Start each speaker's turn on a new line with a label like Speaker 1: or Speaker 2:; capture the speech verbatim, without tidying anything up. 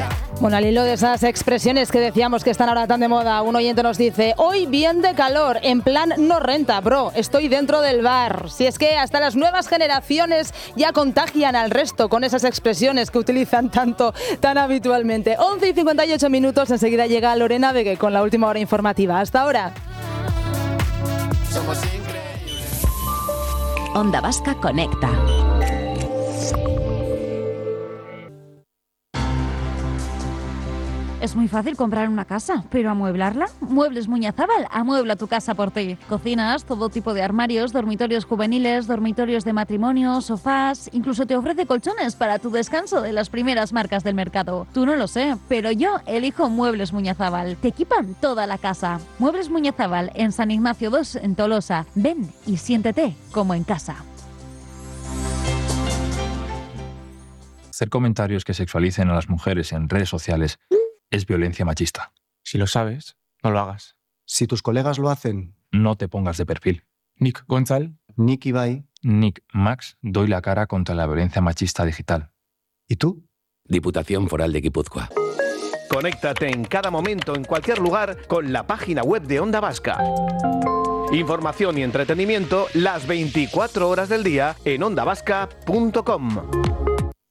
Speaker 1: Bueno, al hilo de esas expresiones que decíamos que están ahora tan de moda, un oyente nos dice: hoy bien de calor, en plan no renta, bro, estoy dentro del bar. Si es que hasta las nuevas generaciones ya contagian al resto con esas expresiones que utilizan tanto, tan habitualmente. once y cincuenta y ocho minutos, enseguida llega Lorena Vegue con la última hora informativa. Hasta ahora.
Speaker 2: Somos increíbles.
Speaker 3: Onda Vasca Conecta.
Speaker 4: Es muy fácil comprar una casa, pero ¿amueblarla? Muebles Muñazábal amuebla tu casa por ti. Cocinas, todo tipo de armarios, dormitorios juveniles, dormitorios de matrimonio, sofás, incluso te ofrece colchones para tu descanso de las primeras marcas del mercado. Tú no lo sé, pero yo elijo Muebles Muñazábal. Te equipan toda la casa. Muebles Muñazábal en San Ignacio dos en Tolosa. Ven y siéntete como en casa.
Speaker 5: Hacer comentarios que sexualicen a las mujeres en redes sociales es violencia machista.
Speaker 6: Si lo sabes, no lo hagas.
Speaker 7: Si tus colegas lo hacen,
Speaker 5: no te pongas de perfil.
Speaker 6: Nick Gonzal,
Speaker 7: Nick Ibai,
Speaker 5: Nick Max, doy la cara contra la violencia machista digital.
Speaker 7: ¿Y tú?
Speaker 2: Diputación Foral de Guipúzcoa.
Speaker 8: Conéctate en cada momento, en cualquier lugar, con la página web de Onda Vasca. Información y entretenimiento las veinticuatro horas del día en onda vasca punto com.